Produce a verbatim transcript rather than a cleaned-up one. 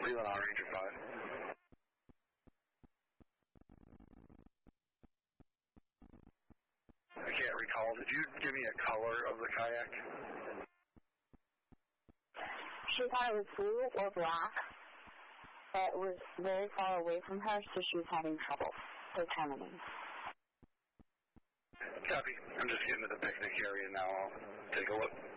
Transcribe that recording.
Leland on Ranger five. I can't recall. Did you give me a color of the kayak? She thought it was blue or black, but it was very far away from her, so she was having trouble determining. Copy. I'm just getting to the picnic area now. I'll take a look.